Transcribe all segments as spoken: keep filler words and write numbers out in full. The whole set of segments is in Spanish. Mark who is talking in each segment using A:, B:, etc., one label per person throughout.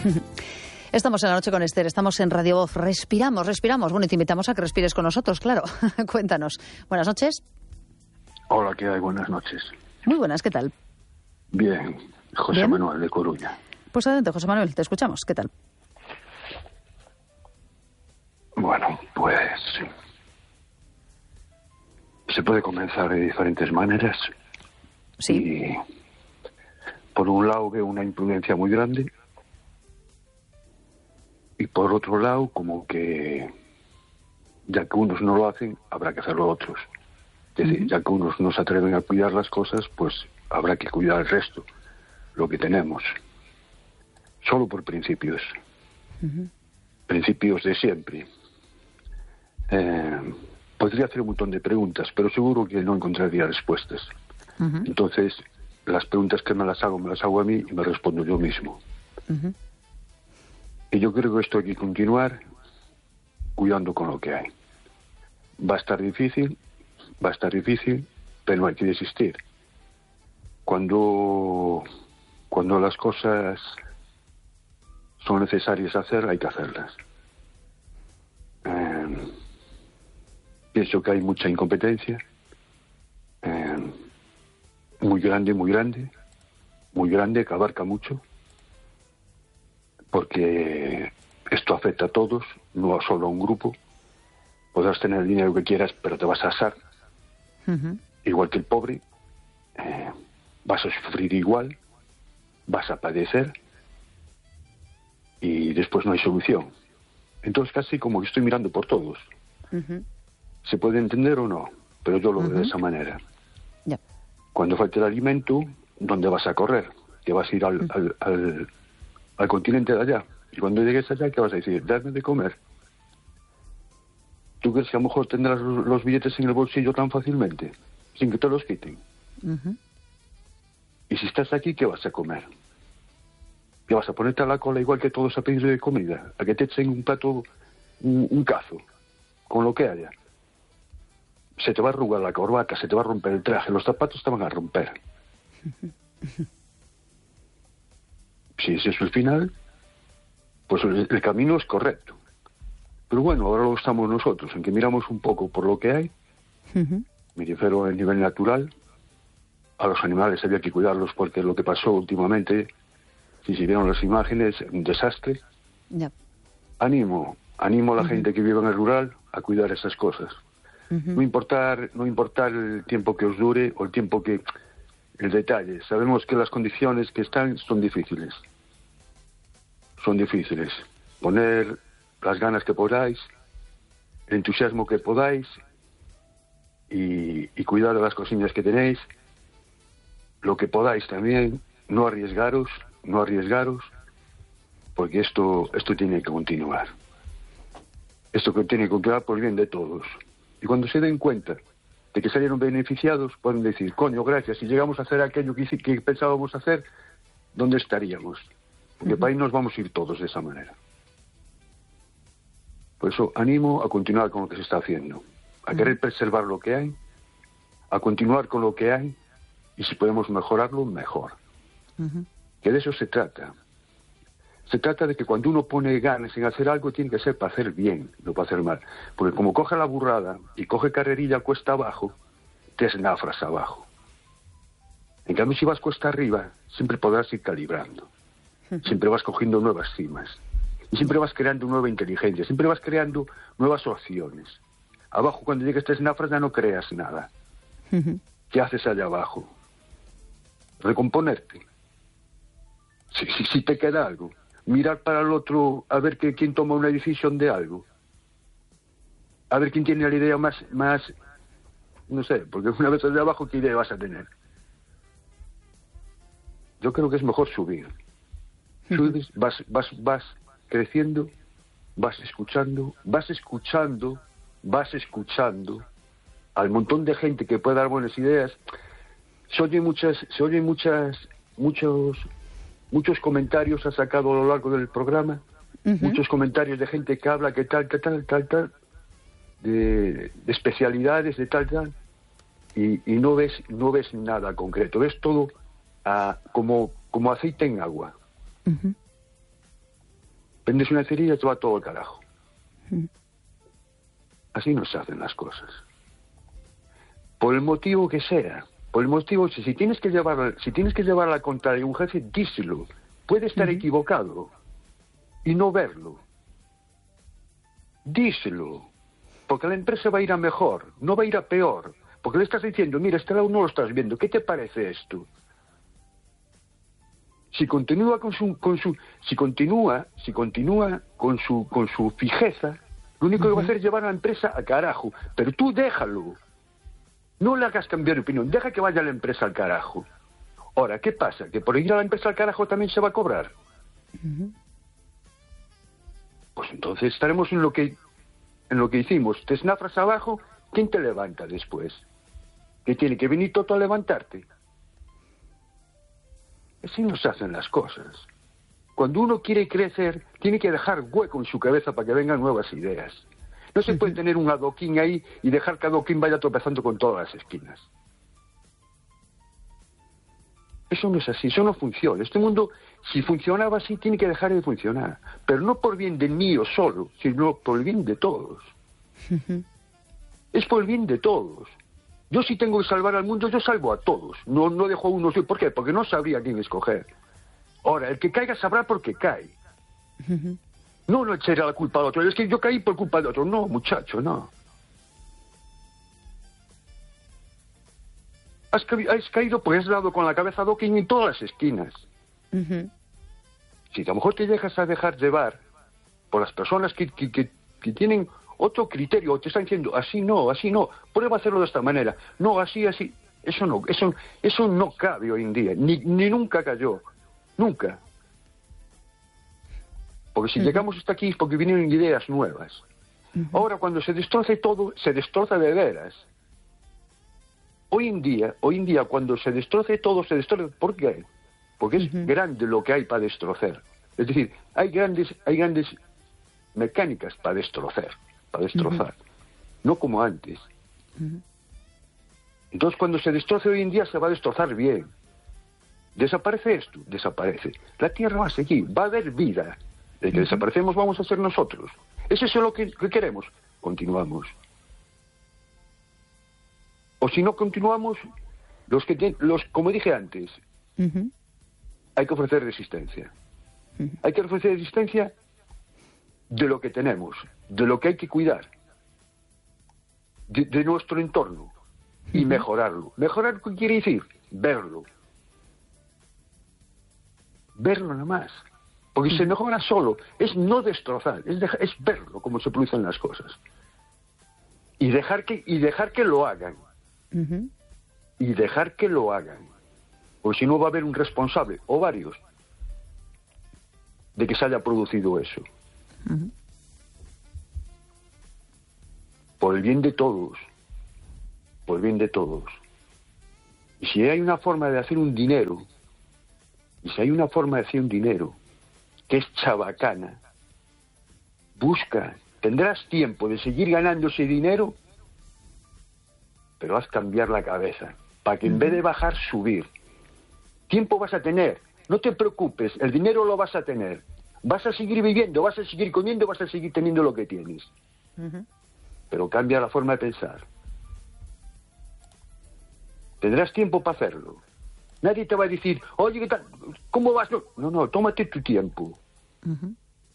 A: Estamos en La Noche con Esther, estamos en Radio Voz. Respiramos, respiramos. Bueno, y te invitamos a que respires con nosotros, claro. Cuéntanos. Buenas noches.
B: Hola, ¿qué hay? Buenas noches.
A: Muy buenas, ¿qué tal?
B: Bien, José
A: ¿Bien?
B: Manuel de Coruña.
A: Pues adelante, José Manuel, te escuchamos. ¿Qué tal?
B: Bueno, pues se puede comenzar de diferentes maneras.
A: Sí.
B: Y por un lado veo una imprudencia muy grande y por otro lado como que ya que unos no lo hacen, habrá que hacerlo otros. Es decir, uh-huh. ya que unos no se atreven a cuidar las cosas, pues habrá que cuidar el resto, lo que tenemos. Solo por principios. Uh-huh. Principios de siempre. Eh, podría hacer un montón de preguntas, pero seguro que no encontraría respuestas. Uh-huh. Entonces, las preguntas que me las hago, me las hago a mí y me respondo yo mismo. Uh-huh. Y yo creo que esto hay que continuar cuidando con lo que hay. Va a estar difícil, va a estar difícil, pero no hay que desistir. Cuando, cuando las cosas son necesarias hacer, hay que hacerlas. Eh, pienso que hay mucha incompetencia, eh, muy grande, muy grande, muy grande, que abarca mucho, porque esto afecta a todos, no solo a un grupo. Podrás tener el dinero que quieras, pero te vas a asar. Uh-huh. Igual que el pobre, eh, vas a sufrir igual, vas a padecer y después no hay solución. Entonces casi como que estoy mirando por todos. Uh-huh. ¿Se puede entender o no? Pero yo lo uh-huh. veo de esa manera.
A: Yeah.
B: Cuando falte el alimento, ¿dónde vas a correr? Que vas a ir al, uh-huh. al, al, al continente de allá. Y cuando llegues allá, ¿qué vas a decir? Dame de comer. ¿Tú crees que a lo mejor tendrás los billetes en el bolsillo tan fácilmente? Sin que te los quiten. Uh-huh. Y si estás aquí, ¿qué vas a comer? ¿Qué vas a ponerte a la cola igual que todos a pedir de comida? ¿A que te echen un plato, un, un cazo, con lo que haya? Se te va a arrugar la corbata, se te va a romper el traje, los zapatos te van a romper. Uh-huh. Si ese es el final, pues el, el camino es correcto. Pero bueno, ahora lo estamos nosotros, en que miramos un poco por lo que hay. Uh-huh. Me refiero a nivel natural. A los animales había que cuidarlos porque lo que pasó últimamente, si se vieron las imágenes, un desastre. Yep. Animo, animo a la uh-huh. gente que vive en el rural a cuidar esas cosas. Uh-huh. No importar, no importar el tiempo que os dure o el tiempo que... El detalle. Sabemos que las condiciones que están son difíciles. Son difíciles. Poner las ganas que podáis, el entusiasmo que podáis y, y cuidar de las cosillas que tenéis, lo que podáis también, no arriesgaros, no arriesgaros, porque esto, esto tiene que continuar. Esto que tiene que continuar por el bien de todos. Y cuando se den cuenta de que salieron beneficiados, pueden decir, coño, gracias, si llegamos a hacer aquello que, que pensábamos hacer, ¿dónde estaríamos? Porque uh-huh. para ahí nos vamos a ir todos de esa manera. Por eso animo a continuar con lo que se está haciendo, a querer preservar lo que hay, a continuar con lo que hay, y si podemos mejorarlo, mejor. Uh-huh. Que de eso se trata. Se trata de que cuando uno pone ganas en hacer algo, tiene que ser para hacer bien, no para hacer mal. Porque como coge la burrada y coge carrerilla cuesta abajo, te esnafras abajo. En cambio, si vas cuesta arriba, siempre podrás ir calibrando. Uh-huh. Siempre vas cogiendo nuevas cimas. Y siempre vas creando nueva inteligencia, siempre vas creando nuevas opciones. Abajo, cuando llegues a esnafras, ya no creas nada. Uh-huh. ¿Qué haces allá abajo? Recomponerte. Si, si, si te queda algo, mirar para el otro a ver que, quién toma una decisión de algo. A ver quién tiene la idea más, más, no sé, porque una vez allá abajo, ¿qué idea vas a tener? Yo creo que es mejor subir. Subes, vas, vas, vas creciendo, vas escuchando, vas escuchando, vas escuchando al montón de gente que puede dar buenas ideas. Se oyen muchas, se oyen muchas, muchos, muchos comentarios ha sacado a lo largo del programa, uh-huh. muchos comentarios de gente que habla que tal, que tal, tal, tal, de, de especialidades, de tal, tal, y, y no ves, no ves nada concreto, ves todo uh, como, como aceite en agua. Uh-huh. vendes una cerilla y te va todo el carajo.
A: Mm.
B: Así no se hacen las cosas. Por el motivo que sea, por el motivo, si, si tienes que llevar, si tienes que llevar la contraria a un jefe, díselo. Puede estar mm. equivocado y no verlo. Díselo. Porque la empresa va a ir a mejor, no va a ir a peor. Porque le estás diciendo, mira, este lado no lo estás viendo, ¿qué te parece esto? Si continúa con su, con su, si continúa, si continúa con su, con su fijeza, lo único uh-huh. que va a hacer es llevar a la empresa a carajo. Pero tú déjalo. No le hagas cambiar de opinión, deja que vaya la empresa al carajo. Ahora, ¿qué pasa? ¿Que por ir a la empresa al carajo también se va a cobrar? Uh-huh. Pues entonces estaremos en lo que, en lo que hicimos. Te snafras abajo, ¿quién te levanta después? ¿Que tiene que venir todo a levantarte? Así no se hacen las cosas. Cuando uno quiere crecer, tiene que dejar hueco en su cabeza para que vengan nuevas ideas. No se puede tener un adoquín ahí y dejar que adoquín vaya tropezando con todas las esquinas. Eso no es así, eso no funciona. Este mundo, si funcionaba así, tiene que dejar de funcionar. Pero no por bien de mío solo, sino por el bien de todos. Es por el bien de todos. Yo si tengo que salvar al mundo, yo salvo a todos. No, no dejo a uno. ¿Por qué? Porque no sabría quién escoger. Ahora, el que caiga sabrá por qué cae. Uh-huh. No le echaré la culpa al otro. Es que yo caí por culpa de otro. No, muchacho, no. Has, ca- has caído porque has dado con la cabeza a Dawkins en todas las esquinas. Uh-huh. Si a lo mejor te dejas a dejar llevar por las personas que, que, que, que tienen otro criterio, te están diciendo, así no, así no, prueba a hacerlo de esta manera. No, así, así. Eso no, eso, eso no cabe hoy en día, ni, ni nunca cayó. Nunca. Porque si uh-huh. llegamos hasta aquí es porque vinieron ideas nuevas. Uh-huh. Ahora, cuando se destroce todo, se destroza de veras. Hoy en día, hoy en día, cuando se destroce todo, se destroza. ¿Por qué? Porque es uh-huh. grande lo que hay para destrozar. Es decir, hay grandes, hay grandes mecánicas para destrozar, para destrozar. Uh-huh. No como antes. Uh-huh. Entonces, cuando se destroce hoy en día, se va a destrozar bien. Desaparece esto, desaparece. La Tierra va a seguir, va a haber vida. De que uh-huh. desaparecemos vamos a ser nosotros. ¿Es eso lo que, que queremos? Continuamos. O si no continuamos, los que te, los como dije antes, uh-huh. hay que ofrecer resistencia. Uh-huh. Hay que ofrecer resistencia de lo que tenemos, de lo que hay que cuidar, de, de nuestro entorno uh-huh. y mejorarlo. ¿Mejorar qué quiere decir? Verlo. Verlo nada más. Porque uh-huh. se mejora solo. Es no destrozar, es, dejar, es verlo como se producen las cosas. Y dejar que, y dejar que lo hagan. Uh-huh. Y dejar que lo hagan. Porque si no va a haber un responsable, o varios, de que se haya producido eso. Uh-huh. Por el bien de todos. Por el bien de todos. Y si hay una forma de hacer un dinero, y si hay una forma de hacer un dinero que es chabacana, busca, tendrás tiempo de seguir ganando ese dinero, pero haz cambiar la cabeza, para que en vez de bajar, subir. Tiempo vas a tener, no te preocupes, el dinero lo vas a tener. Vas a seguir viviendo, vas a seguir comiendo, vas a seguir teniendo lo que tienes. Uh-huh. Pero cambia la forma de pensar. Tendrás tiempo para hacerlo. Nadie te va a decir, oye, ¿qué tal? ¿Cómo vas? No, no, no, tómate tu tiempo. Uh-huh.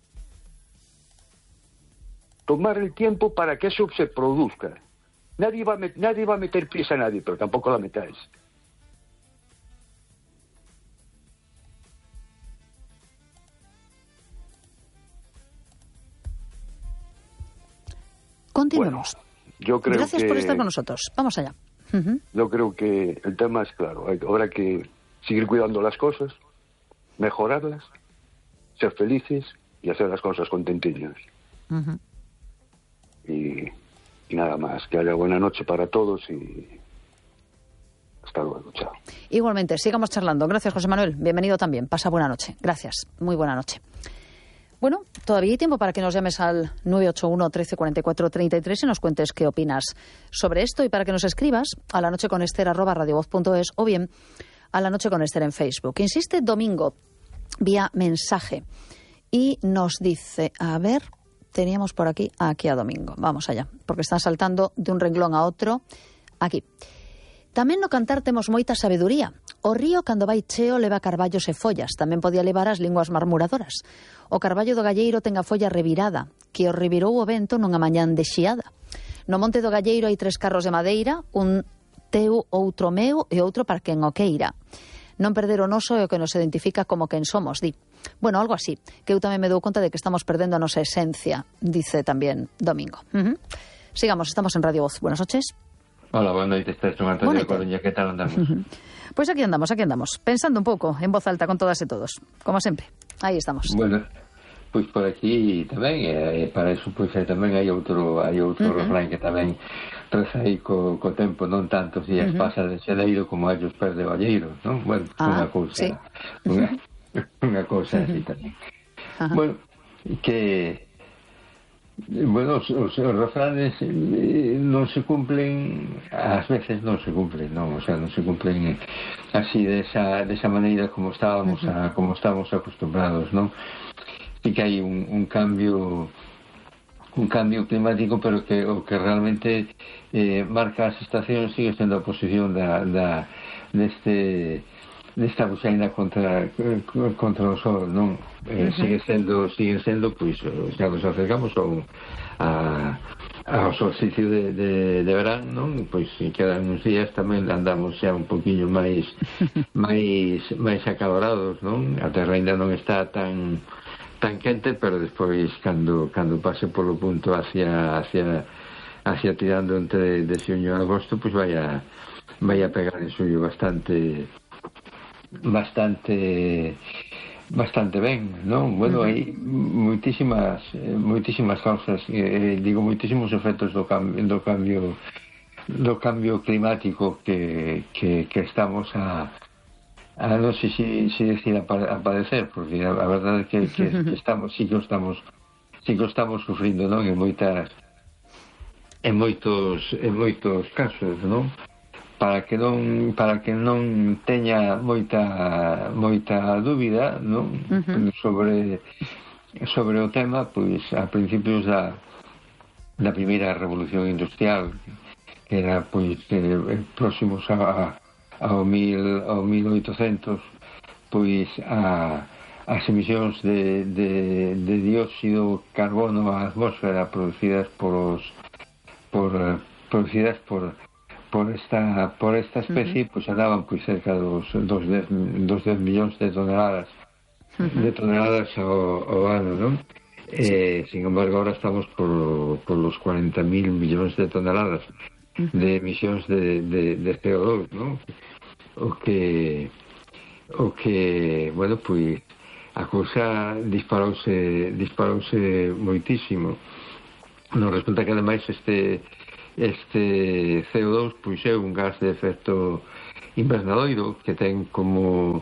B: Tomar el tiempo para que eso se produzca. Nadie va a, met- nadie va a meter prisa a nadie, pero tampoco la metáis.
A: Continuemos.
B: Bueno, yo creo
A: Gracias
B: que,
A: por estar con nosotros. Vamos allá. Uh-huh.
B: Yo creo que el tema es claro. Hay, habrá que seguir cuidando las cosas, mejorarlas, ser felices y hacer las cosas contentillos. Uh-huh. Y, y nada más. Que haya buena noche para todos y hasta luego. Chao.
A: Igualmente, sigamos charlando. Gracias, José Manuel. Bienvenido también. Pasa buena noche. Gracias. Muy buena noche. Bueno, todavía hay tiempo para que nos llames al nueve ocho uno, trece, cuarenta y cuatro, treinta y tres y nos cuentes qué opinas sobre esto y para que nos escribas a la noche con Ester arroba radiovoz punto es o bien a la noche con Ester en Facebook. Insiste Domingo vía mensaje y nos dice, a ver, teníamos por aquí, aquí a Domingo, vamos allá, porque están saltando de un renglón a outro, aquí. Tamén no cantar temos moita sabeduría. O río, cando vai cheo, leva carballos e follas. Tamén podía levar as linguas marmuradoras. O carballo do galleiro ten a folla revirada, que o revirou o vento nunha mañán de xiada. No monte do galleiro hai tres carros de madeira, un teu, outro meu e outro para quen o queira. Non perder o noso é o que nos identifica como quen somos, di. Bueno, algo así, que eu tamén me dou conta de que estamos perdendo a nosa esencia, dice tamén Domingo. Uh-huh. Sigamos, estamos en Radio Voz. Buenas noches.
C: Hola, boa noite, estáis con Antonio de Coruña, que tal andamos?
A: Uh-huh. Pois pues aquí andamos, aquí andamos, pensando un pouco, en voz alta con todas e todos, como sempre. Aí estamos.
C: Bueno, pois por aquí tamén, e para eso pois tamén hai outro hai outro uh-huh. refrán que tamén reza aí co, co tempo, non tantos días uh-huh. pasa de xaneiro como ellos perde o valleiro, non? Bueno, ah, unha cousa,
A: sí.
C: unha, unha cousa uh-huh. así tamén. Uh-huh. Bueno, que bueno, os, os, os refranes eh, non se cumplen, ás veces non se cumplen, non, o sea, non se cumplen así desa desa maneira como estábamos a, como estábamos acostumbrados, non? Sí que hai un, un cambio un cambio climático, pero que o que realmente eh, marca as estacións sigue sendo a posición da, da deste desta buxaina contra contra o sol, non? Eh, uh-huh. sigue sendo sigue sendo pois xa nos acercamos ao a ao solsticio de, de, de verán, non? Pois quedan uns días tamén andamos xa un poquinho máis máis máis acalorados, non? A terra ainda non está tan tan quente, pero despois cando cando pase polo punto hacia hacia hacia tirando entre de xuño a agosto, pois vai a vai a pegar en suyo bastante bastante bastante ben, non? Bueno, uh-huh. hai moitísimas moitísimas causas, eh, digo moitísimos efectos do cambio do cambio do cambio climático que, que, que estamos a a non sei se si, si decir a, a padecer, porque a, a verdade é que, que, que estamos, sí que estamos sí que estamos sufrindo, non? En moitas en moitos en moitos casos, non? Para que non para que non teña moita moita dúbida, non? Uh-huh. sobre sobre o tema, pois a principios da da primeira revolución industrial, que era pois eh, próximos a, ao mil ao mil oitocentos, pois a as emisións de, de, de dióxido de carbono á atmósfera producidas por os por producidas por por esta por esta especie, uh-huh. pois andaban pois cerca dos dos dez millóns de toneladas uh-huh. de toneladas ao, ao ano, non? Sí. Eh, sin embargo, ahora estamos por por los cuarenta mil millóns de toneladas uh-huh. de emisións de, de, de C O dos, non? O que o que, bueno, pois a cousa disparouse disparouse moitísimo. Non, resulta que ademais este este C O dos pois é un gas de efecto invernadoiro que ten como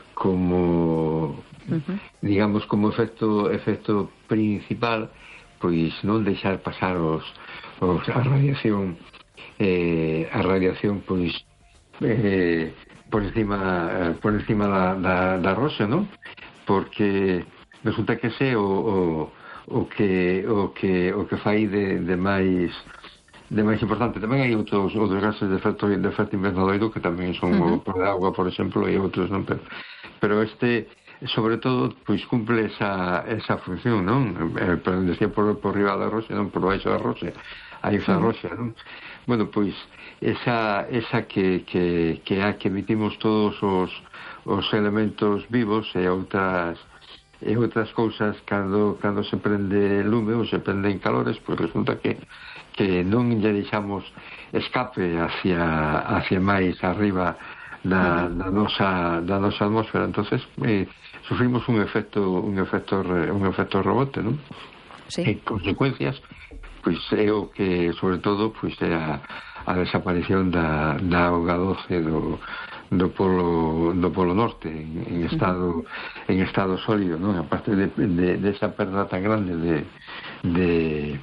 C: como uh-huh. digamos como efecto efecto principal pois non deixar pasar os, os a radiación eh, a radiación pois eh, por encima por encima da, da, da roxa, non? Porque resulta que ese o, o, o que o que o que fai de, de máis de máis importante. Tamén hai outros outros gases de efecto de efecto invernadoiro que tamén son uh-huh. o por agua, por exemplo, e outros, non? Pero, pero este sobre todo pois cumple esa esa función, non? Eh, pero decía por por riba da roxa, non por baixo da roxa. Hai esa uh-huh. roxa, non? Bueno, pois esa esa que que que a que emitimos todos os os elementos vivos e outras e outras cousas cando cando se prende lume ou se prenden calores, pois resulta que que non lle deixamos escape hacia hacia máis arriba da, da nosa da nosa atmósfera. Entonces eh, sufrimos un efecto un efecto un efecto rebote, non?
A: Sí.
C: En consecuencias, pois é o que sobre todo pois é a, a desaparición da, da auga doce do do polo do polo norte en, en estado uh-huh. en estado sólido, non? A parte de, de, de esa perda tan grande de de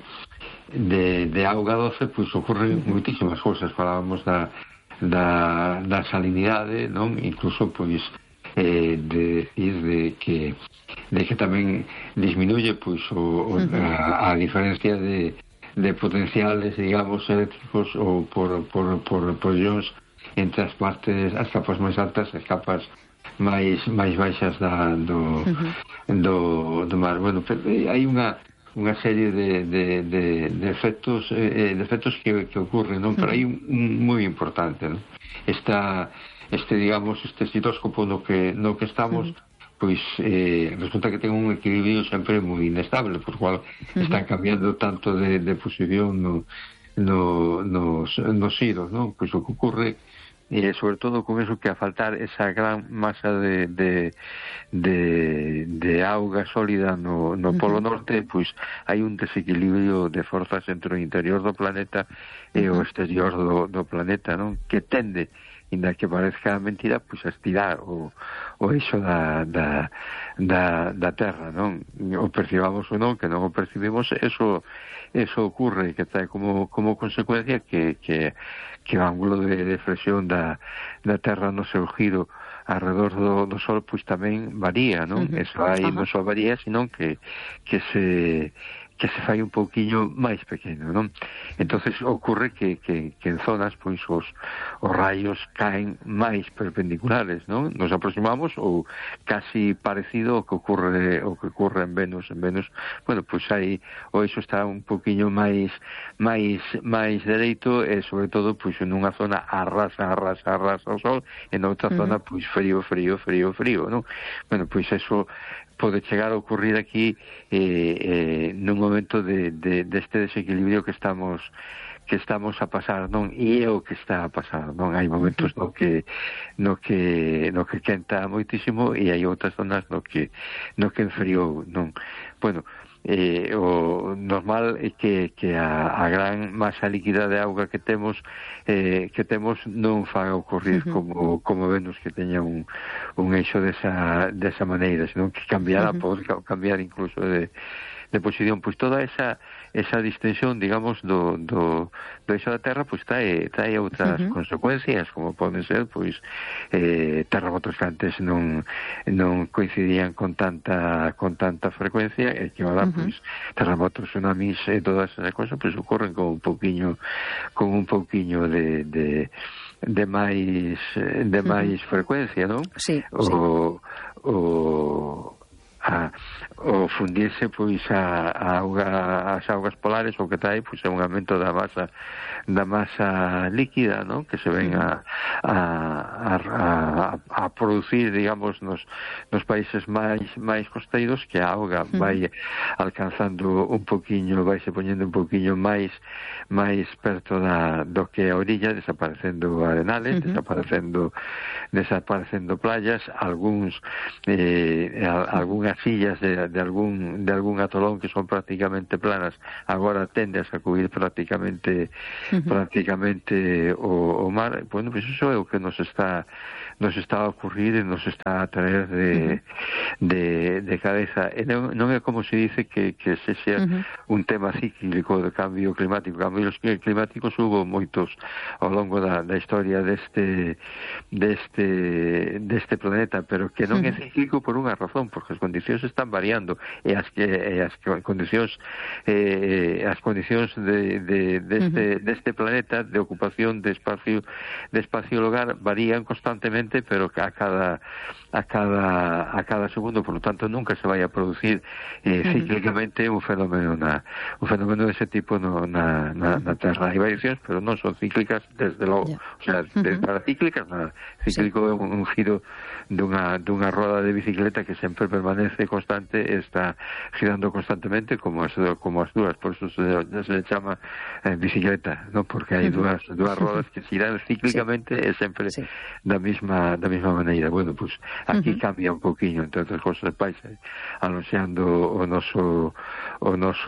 C: de, de auga doce, pois ocurren uh-huh. moitísimas cousas. Falábamos da, da, da salinidade, non? Incluso pois eh, de decir de que de que tamén disminuye pois o, o, a, a diferencia de, de potenciales, digamos, eléctricos ou por, por, por posicións entre as partes, as capas máis altas e as capas máis máis baixas da, do, uh-huh. do, do mar. Bueno, hai unha unha serie de, de, de, de efectos eh, de efectos que, que ocurren, non? Pero hai un, un moi importante, non? Esta, este, digamos, este citóscopo no que, no que estamos, uh-huh. pois eh, resulta que ten un equilibrio sempre moi inestable, por cual uh-huh. están cambiando tanto de, de posición no, no, nos, nos idos, non? Pois o que ocurre e sobre todo con eso que a faltar esa gran masa de de, de, de auga sólida no, no Polo Norte, pois hai un desequilibrio de forzas entre o interior do planeta e o exterior do, do planeta, non? Que tende, inda que parezca mentira, pois a estirar o, o eixo da, da, da, da Terra, non? O percibamos ou non, que non o percibimos, eso eso ocurre, que trae como, como consecuencia que, que, que o ángulo de, de flexión da, da Terra no seu giro alrededor do, do Sol pois tamén varía, non? Uh-huh. Eso aí non só varía, sino que, que se que se fai un pouquiño máis pequeno, non? Entonces ocurre que, que, que en zonas pois os, os raios caen máis perpendiculares, non? Nos aproximamos ou casi parecido ao que ocurre o que ocurre en Venus, en Venus, bueno, pois aí o eixo está un pouquiño máis máis máis dereito e sobre todo pois en unha zona arrasa, arrasa, arrasa o Sol, en outra uh-huh. zona pois frío, frío, frío, frío, non? Bueno, pois eso pode chegar a ocurrir aquí eh, eh, nun momento de, de, deste desequilibrio que estamos que estamos a pasar, non? E é o que está a pasar, non? Hai momentos no que no que no que quenta moitísimo e hai outras zonas no que no que enfriou, non? Bueno, eh, o normal é que, que a, a gran masa líquida de auga que temos eh, que temos non faga ocurrir uh-huh. como, como Venus, que teña un, un eixo desa, desa maneira, senón que cambiará, uh-huh. pode cambiar incluso de, de posición. Pois toda esa esa distensión, digamos, do, do, do eixo da Terra, pois trae, trae outras uh-huh. consecuencias, como poden ser, pois, eh, terremotos que antes non, non coincidían con tanta con tanta frecuencia, e que ahora, uh-huh. pois, terremotos, tsunamis e todas esas cosas, pois, ocorren con un pouquiño con un pouquiño de, de de máis de máis uh-huh. frecuencia, non?
A: Sí,
C: o,
A: sí.
C: o A, o fundirse pois a, a auga, as augas polares, o que trae pois é un aumento da masa da masa líquida, non? Que se ven a, a, a, a, a producir, digamos, nos, nos países máis máis costeiros, que a auga vai alcanzando un poquiño, vai se poñendo un poquiño máis máis perto da, do que a orilla, desaparecendo arenales, uh-huh. desaparecendo desaparecendo playas, algúns eh, algunhas sillas de, de algún de algún atolón que son prácticamente planas, agora tende a sacudir prácticamente uh-huh. prácticamente o, o mar. Bueno, pois iso é o que nos está nos está a ocurrir e nos está a traer de, uh-huh. de, de cabeza. E non, non é como se dice que, que se sea uh-huh. un tema cíclico de cambio climático. Cambios climáticos hubo moitos ao longo da, da historia deste deste deste planeta, pero que non uh-huh. é cíclico por unha razón, porque as condicións están variando e as que e as condicións eh, as condicións de, de, deste, uh-huh. deste planeta de ocupación de espacio de espacio lugar varían constantemente, pero a cada a cada a cada segundo, por lo tanto nunca se vai a producir eh, uh-huh. cíclicamente un fenómeno na, un fenómeno dese tipo no, na, na, na Terra. Hai variacións, pero non son cíclicas desde logo, yeah. o sea, uh-huh. de, para cíclicas nada. Cíclico é sí. un, un giro dunha, dunha roda de bicicleta que sempre permanece constante, está girando constantemente como as, como as dúas, por eso se, se chama eh, bicicleta, ¿no? Porque hai uh-huh. dúas, dúas rodas que giran cíclicamente sí. e sempre sí. da mesma da mesma maneira. Bueno, pues aquí uh-huh. cambia un poquinho, entre outras cosas, vais anunciando o noso o noso